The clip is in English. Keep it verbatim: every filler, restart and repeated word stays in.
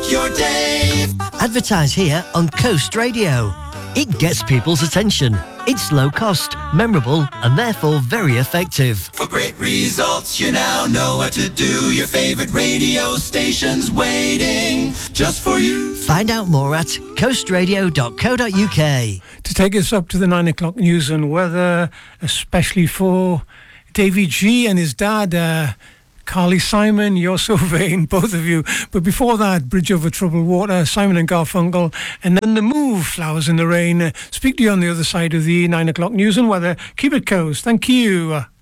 your day. Advertise here on Coast Radio. It gets people's attention. It's low cost, memorable, and therefore very effective. For great results, you now know what to do. Your favorite radio station's waiting just for you. Find out more at coast radio dot co dot uk. To take us up to the nine o'clock news and weather, especially for Davy G and his dad, uh, Carly Simon, you're so vain, both of you. But before that, Bridge Over Troubled Water, Simon and Garfunkel, and then The Move, Flowers in the Rain. Uh, speak to you on the other side of the nine o'clock news and weather. Keep it coast. Thank you.